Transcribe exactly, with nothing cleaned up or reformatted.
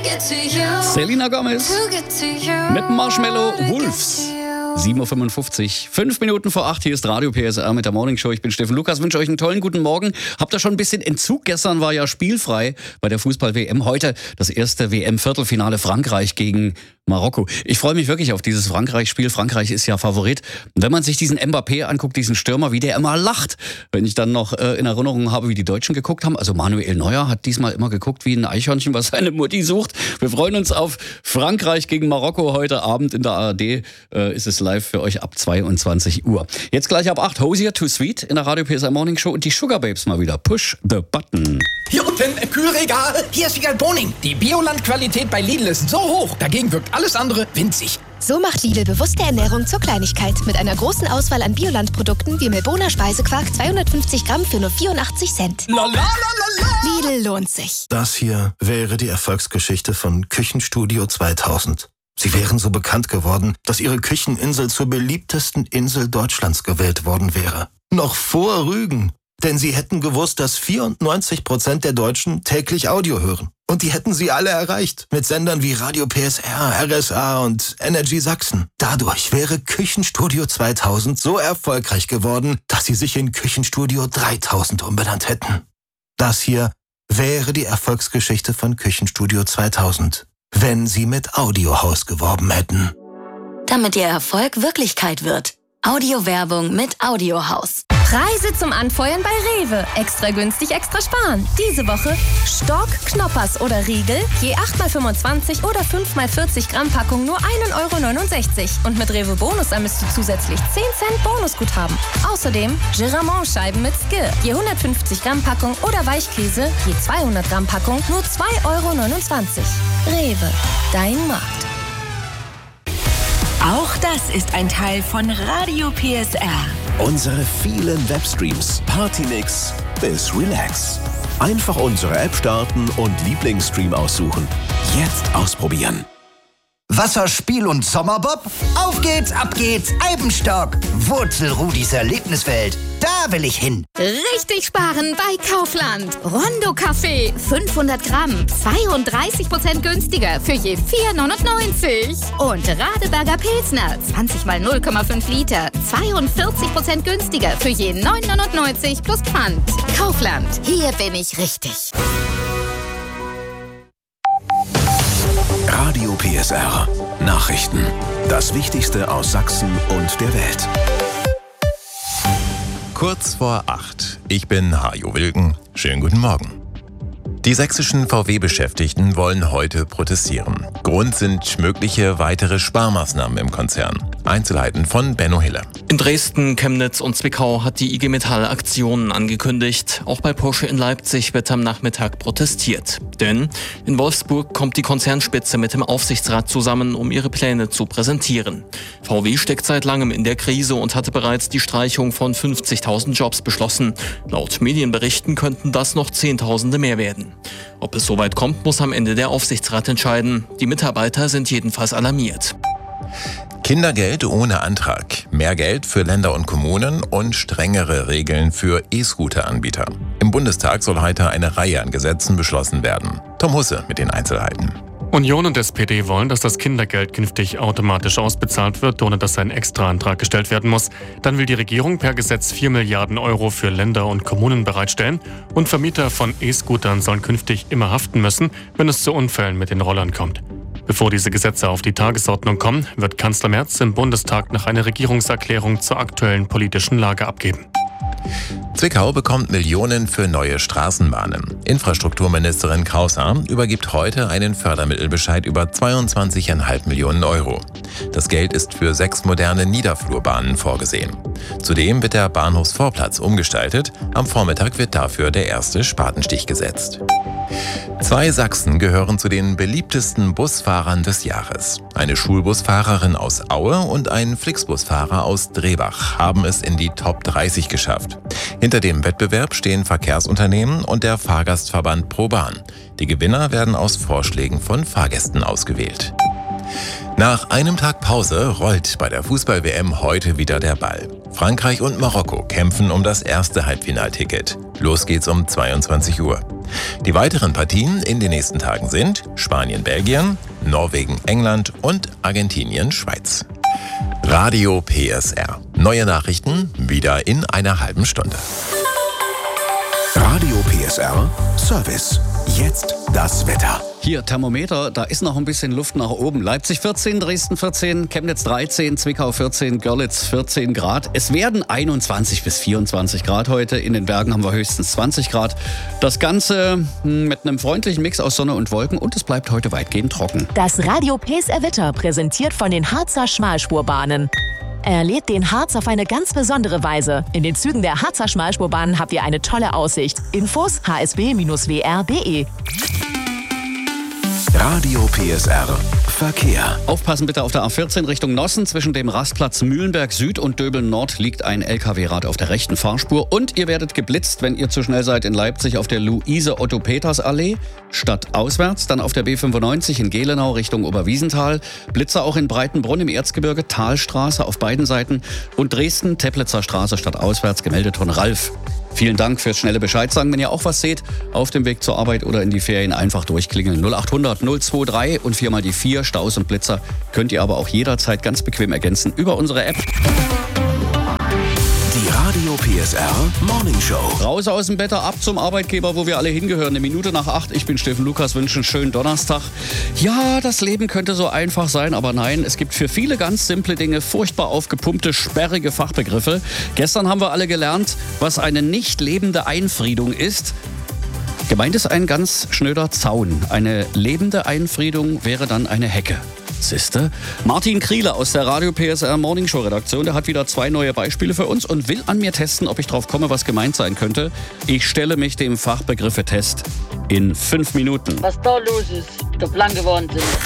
Selena Gomez mit Marshmallow Wolves. sieben Uhr fünfundfünfzig, fünf Minuten vor acht, hier ist Radio P S R mit der Morning Show. Ich bin Steffen Lukas, wünsche euch einen tollen guten Morgen. Habt ihr schon ein bisschen Entzug? Gestern war ja spielfrei bei der Fußball-W M. Heute das erste W M-Viertelfinale Frankreich gegen Marokko. Ich freue mich wirklich auf dieses Frankreich-Spiel. Frankreich ist ja Favorit. Und wenn man sich diesen Mbappé anguckt, diesen Stürmer, wie der immer lacht, wenn ich dann noch äh, in Erinnerung habe, wie die Deutschen geguckt haben. Also Manuel Neuer hat diesmal immer geguckt wie ein Eichhörnchen, was seine Mutti sucht. Wir freuen uns auf Frankreich gegen Marokko heute Abend in der A R D. Äh, ist es live für euch ab zweiundzwanzig Uhr. Jetzt gleich ab acht, Hosier Too Sweet in der Radio P S R Morning Show und die Sugar Babes mal wieder. Push the button. Hier unten im Kühlregal. Hier ist Wiegald Boning. Die Bioland-Qualität bei Lidl ist so hoch. Dagegen wirkt alles andere winzig. So macht Lidl bewusste Ernährung zur Kleinigkeit. Mit einer großen Auswahl an Bioland-Produkten wie Melboner Speisequark zweihundertfünfzig Gramm für nur vierundachtzig Cent. La, la, la, la, la. Lidl lohnt sich. Das hier wäre die Erfolgsgeschichte von Küchenstudio zweitausend. Sie wären so bekannt geworden, dass ihre Kücheninsel zur beliebtesten Insel Deutschlands gewählt worden wäre. Noch vor Rügen. Denn sie hätten gewusst, dass vierundneunzig Prozent der Deutschen täglich Audio hören. Und die hätten sie alle erreicht. Mit Sendern wie Radio P S R, R S A und Energy Sachsen. Dadurch wäre Küchenstudio zweitausend so erfolgreich geworden, dass sie sich in Küchenstudio dreitausend umbenannt hätten. Das hier wäre die Erfolgsgeschichte von Küchenstudio zweitausend. Wenn sie mit Audiohaus geworben hätten. Damit ihr Erfolg Wirklichkeit wird. Audiowerbung mit Audiohaus. Preise zum Anfeuern bei Rewe. Extra günstig, extra sparen. Diese Woche Stork, Knoppers oder Riegel. Je acht mal fünfundzwanzig oder fünf mal vierzig Gramm Packung nur ein Euro neunundsechzig. Und mit Rewe Bonus ermisst du zusätzlich zehn Cent Bonusguthaben. Außerdem Giramont-Scheiben mit Skir. Je hundertfünfzig Gramm Packung oder Weichkäse. Je zweihundert Gramm Packung nur zwei Euro neunundzwanzig. Rewe, dein Markt. Auch das ist ein Teil von Radio P S R. Unsere vielen Webstreams, Partymix bis Relax. Einfach unsere App starten und Lieblingsstream aussuchen. Jetzt ausprobieren. Wasserspiel und Sommerbob? Auf geht's, ab geht's, Eibenstock. Wurzelrudis Erlebniswelt. Da will ich hin. Richtig sparen bei Kaufland. Rondo Kaffee, fünfhundert Gramm, zweiunddreißig Prozent günstiger für je vier neunundneunzig. Und Radeberger Pilsner, zwanzig mal null Komma fünf Liter, zweiundvierzig Prozent günstiger für je neun neunundneunzig plus Pfand. Kaufland, hier bin ich richtig. Radio P S R. Nachrichten. Das Wichtigste aus Sachsen und der Welt. Kurz vor acht. Ich bin Hajo Wilken. Schönen guten Morgen. Die sächsischen V W-Beschäftigten wollen heute protestieren. Grund sind mögliche weitere Sparmaßnahmen im Konzern. Einzelheiten von Benno Hille. In Dresden, Chemnitz und Zwickau hat die I G Metall Aktionen angekündigt. Auch bei Porsche in Leipzig wird am Nachmittag protestiert. Denn in Wolfsburg kommt die Konzernspitze mit dem Aufsichtsrat zusammen, um ihre Pläne zu präsentieren. V W steckt seit langem in der Krise und hatte bereits die Streichung von fünfzigtausend Jobs beschlossen. Laut Medienberichten könnten das noch Zehntausende mehr werden. Ob es soweit kommt, muss am Ende der Aufsichtsrat entscheiden. Die Mitarbeiter sind jedenfalls alarmiert. Kindergeld ohne Antrag, mehr Geld für Länder und Kommunen und strengere Regeln für E-Scooter-Anbieter. Im Bundestag soll heute eine Reihe an Gesetzen beschlossen werden. Tom Husse mit den Einzelheiten. Union und S P D wollen, dass das Kindergeld künftig automatisch ausbezahlt wird, ohne dass ein Extraantrag gestellt werden muss. Dann will die Regierung per Gesetz vier Milliarden Euro für Länder und Kommunen bereitstellen. Und Vermieter von E-Scootern sollen künftig immer haften müssen, wenn es zu Unfällen mit den Rollern kommt. Bevor diese Gesetze auf die Tagesordnung kommen, wird Kanzler Merz im Bundestag noch eine Regierungserklärung zur aktuellen politischen Lage abgeben. Zwickau bekommt Millionen für neue Straßenbahnen. Infrastrukturministerin Kraushaar übergibt heute einen Fördermittelbescheid über zweiundzwanzig Komma fünf Millionen Euro. Das Geld ist für sechs moderne Niederflurbahnen vorgesehen. Zudem wird der Bahnhofsvorplatz umgestaltet. Am Vormittag wird dafür der erste Spatenstich gesetzt. Zwei Sachsen gehören zu den beliebtesten Busfahrern des Jahres. Eine Schulbusfahrerin aus Aue und ein Flixbusfahrer aus Drehbach haben es in die Top dreißig geschafft. Hinter dem Wettbewerb stehen Verkehrsunternehmen und der Fahrgastverband ProBahn. Die Gewinner werden aus Vorschlägen von Fahrgästen ausgewählt. Nach einem Tag Pause rollt bei der Fußball-W M heute wieder der Ball. Frankreich und Marokko kämpfen um das erste Halbfinalticket. Los geht's um zweiundzwanzig Uhr. Die weiteren Partien in den nächsten Tagen sind Spanien-Belgien, Norwegen-England und Argentinien-Schweiz. Radio P S R. Neue Nachrichten wieder in einer halben Stunde. Radio P S R Service. Jetzt das Wetter. Hier, Thermometer, da ist noch ein bisschen Luft nach oben. Leipzig vierzehn, Dresden vierzehn, Chemnitz dreizehn, Zwickau vierzehn, Görlitz vierzehn Grad. Es werden einundzwanzig bis vierundzwanzig Grad heute. In den Bergen haben wir höchstens zwanzig Grad. Das Ganze mit einem freundlichen Mix aus Sonne und Wolken und es bleibt heute weitgehend trocken. Das Radio P S R Wetter präsentiert von den Harzer Schmalspurbahnen. Erlebt den Harz auf eine ganz besondere Weise. In den Zügen der Harzer Schmalspurbahnen habt ihr eine tolle Aussicht. Infos h s b Bindestrich w r punkt d e. Radio P S R Verkehr. Aufpassen bitte auf der A vierzehn Richtung Nossen. Zwischen dem Rastplatz Mühlenberg Süd und Döbeln Nord liegt ein L K W-Rad auf der rechten Fahrspur. Und ihr werdet geblitzt, wenn ihr zu schnell seid in Leipzig auf der Luise-Otto-Peters-Allee. Stadtauswärts, dann auf der B fünfundneunzig in Gelenau Richtung Oberwiesenthal. Blitzer auch in Breitenbrunn im Erzgebirge, Talstraße auf beiden Seiten. Und Dresden, Teplitzer Straße stadtauswärts, gemeldet von Ralf. Vielen Dank fürs schnelle Bescheid sagen. Wenn ihr auch was seht, auf dem Weg zur Arbeit oder in die Ferien einfach durchklingeln. null acht hundert null zwei drei und viermal die vier. Staus und Blitzer könnt ihr aber auch jederzeit ganz bequem ergänzen über unsere App. Die Radio P S R Morning Show. Raus aus dem Bett, ab zum Arbeitgeber, wo wir alle hingehören. Eine Minute nach acht. Ich bin Steffen Lukas, wünsche einen schönen Donnerstag. Ja, das Leben könnte so einfach sein, aber nein, es gibt für viele ganz simple Dinge furchtbar aufgepumpte, sperrige Fachbegriffe. Gestern haben wir alle gelernt, was eine nicht lebende Einfriedung ist. Gemeint ist ein ganz schnöder Zaun. Eine lebende Einfriedung wäre dann eine Hecke. Siehste? Martin Kriele aus der Radio P S R Morning Show Redaktion, der hat wieder zwei neue Beispiele für uns und will an mir testen, ob ich drauf komme, was gemeint sein könnte. Ich stelle mich dem Fachbegriffe-Test in fünf Minuten. Was da los ist, doch lang geworden sind.